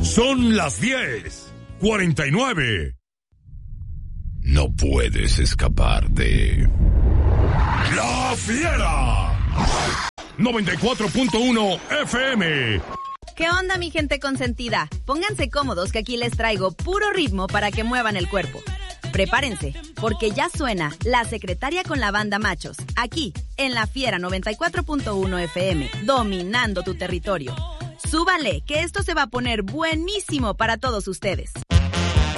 Son las 10:49. No puedes escapar de La Fiera 94.1 FM. ¿Qué onda, mi gente consentida? Pónganse cómodos que aquí les traigo puro ritmo para que muevan el cuerpo. Prepárense, porque ya suena La Secretaria con la banda Machos, aquí en La Fiera 94.1 FM, dominando tu territorio. Súbanle, que esto se va a poner buenísimo para todos ustedes.